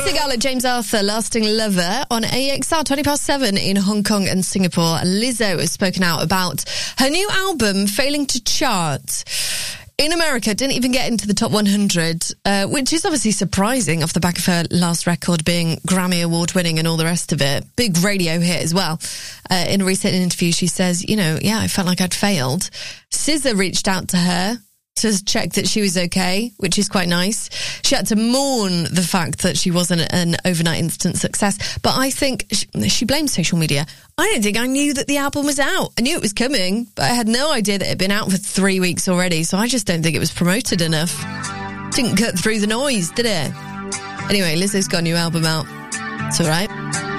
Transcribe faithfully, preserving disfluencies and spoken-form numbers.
Met Gala, James Arthur, Lasting Lover on A X R, twenty past seven in Hong Kong and Singapore. Lizzo has spoken out about her new album failing to chart in America, didn't even get into the top one hundred, uh, which is obviously surprising off the back of her last record being Grammy Award winning and all the rest of it. Big radio hit as well. Uh, in a recent interview, she says, you know, yeah, I felt like I'd failed. S Z A reached out to her to check that she was okay, which is quite nice. She had to mourn the fact that she wasn't an overnight instant success. But I think she, she blames social media. I don't think I knew that the album was out. I knew it was coming, but I had no idea that it had been out for three weeks already. So I just don't think it was promoted enough. Didn't cut through the noise, did it? Anyway, Lizzo's got a new album out. It's all right.